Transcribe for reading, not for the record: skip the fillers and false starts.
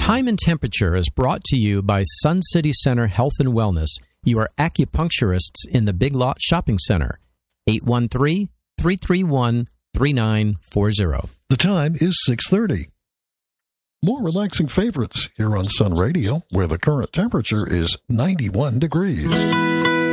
Time and Temperature is brought to you by Sun City Center Health and Wellness, your acupuncturists in the Big Lot Shopping Center. 813-331-3940. The time is 6:30. More relaxing favorites here on Sun Radio, where the current temperature is 91 degrees.